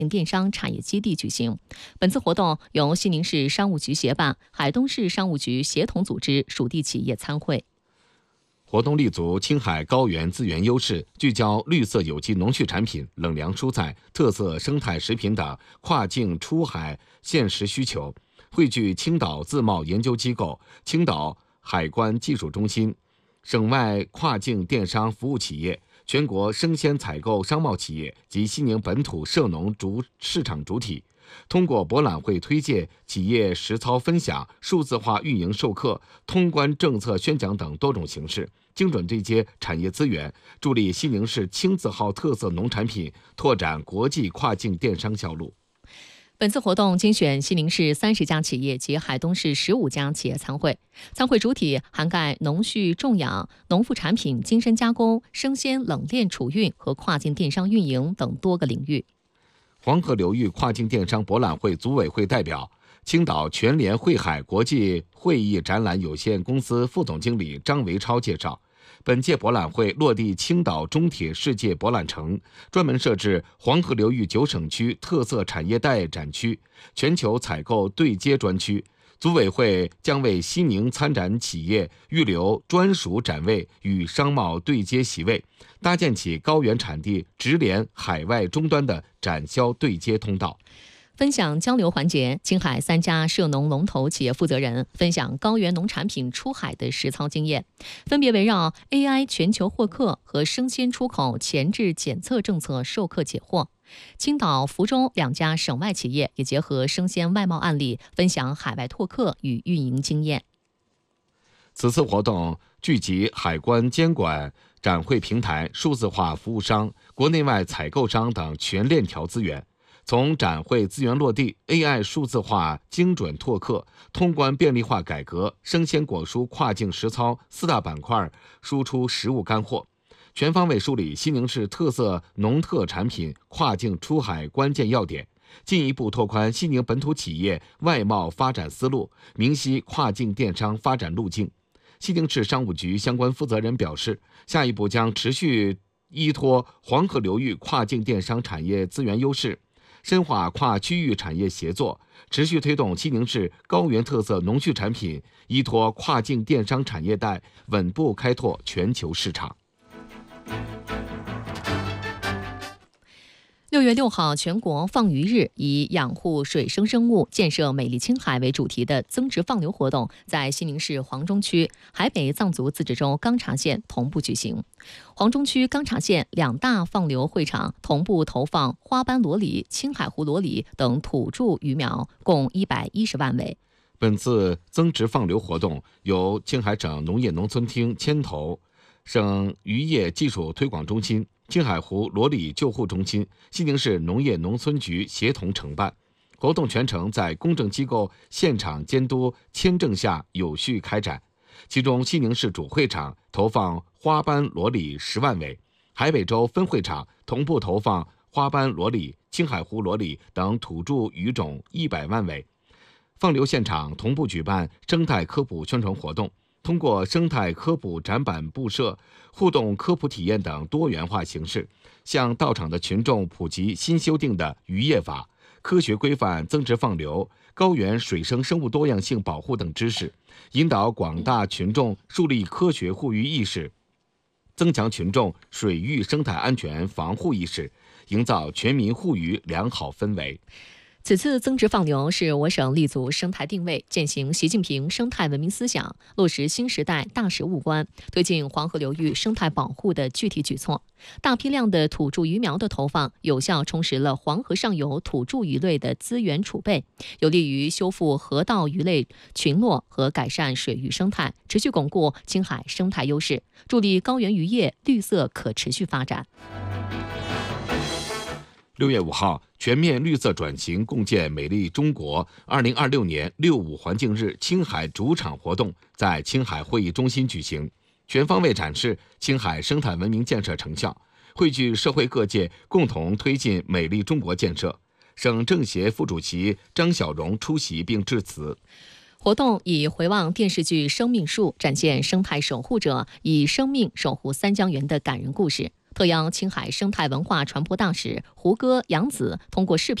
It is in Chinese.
电商产业基地举行。本次活动由西宁市商务局协办，海东市商务局协同组织属地企业参会。 活动立足青海高原资源优势，聚焦绿色有机农畜产品、冷粮蔬菜、特色生态食品等跨境出海现实需求，汇聚青岛自贸研究机构、青岛海关技术中心、省外跨境电商服务企业、全国生鲜采购商贸企业及西宁本土涉农市场主体，通过博览会推介、企业实操分享、数字化运营授课、通关政策宣讲等多种形式，精准对接产业资源，助力西宁市青字号特色农产品拓展国际跨境电商销路。 本次活动精选西宁市30家企业及海东市15家企业参会，参会主体涵盖农畜种养、农副产品精深加工、生鲜冷链储运和跨境电商运营等多个领域。 黄河流域跨境电商博览会组委会代表、青岛全联汇海国际会议展览有限公司副总经理张维超介绍，本届博览会落地青岛中铁世界博览城，专门设置黄河流域9省区特色产业带展区、全球采购对接专区。组委会将为西宁参展企业预留专属展位与商贸对接席位，搭建起高原产地直连海外终端的展销对接通道。 分享交流环节，青海3家涉农龙头企业负责人分享高原农产品出海的实操经验，分别围绕 AI 全球获客和生鲜出口前置检测政策授课解惑。青岛、福州2家省外企业也结合生鲜外贸案例，分享海外拓客与运营经验。 此次活动聚集海关监管、展会平台、数字化服务商、国内外采购商等全链条资源，从展会资源落地、AI 数字化精准拓客、通关便利化改革、生鲜果蔬跨境实操4大板块输出实物干货，全方位梳理西宁市特色农特产品跨境出海关键要点，进一步拓宽西宁本土企业外贸发展思路，明晰跨境电商发展路径。西宁市商务局相关负责人表示，下一步将持续依托黄河流域跨境电商产业资源优势，深化跨区域产业协作，持续推动西宁市高原特色农畜产品依托跨境电商产业带稳步开拓全球市场。 6月6号，全国放鱼日，以养护水生生物、建设美丽青海为主题的增值放流活动在西宁市黄中区、海北藏族自治州钢察县同步举行。黄中区、钢察县2大放流会场同步投放花斑裸鲤、青海湖裸鲤等土著鱼苗，共110万尾。 本次增值放流活动由青海省农业农村厅牵头，省渔业技术推广中心、青海湖裸鲤救护中心、西宁市农业农村局协同承办。活动全程在公证机构现场监督签证下有序开展。其中，西宁市主会场投放花斑裸鲤10万尾，海北州分会场同步投放花斑裸鲤、青海湖裸鲤等土著鱼种100万尾。放流现场同步举办生态科普宣传活动，通过生态科普展板布设、互动科普体验等多元化形式，向到场的群众普及新修订的渔业法、科学规范增值放流、高原水生生物多样性保护等知识，引导广大群众树立科学护渔意识，增强群众水域生态安全防护意识，营造全民护渔良好氛围。 此次增值放流是我省立足生态定位，践行习近平生态文明思想，落实新时代大实务观，推进黄河流域生态保护的具体举措。大批量的土著鱼苗的投放，有效充实了黄河上游土著鱼类的资源储备，有利于修复河道鱼类群落和改善水域生态，持续巩固青海生态优势，助力高原渔业绿色可持续发展。 6月5号，全面绿色转型共建美丽中国2026年6·5环境日青海主场活动在青海会议中心举行，全方位展示青海生态文明建设成效，汇聚社会各界共同推进美丽中国建设。省政协副主席张小荣出席并致辞。 活动以回望电视剧《生命树》展现生态守护者以生命守护三江源的感人故事。 特邀青海生态文化传播大使胡歌、杨子通过视频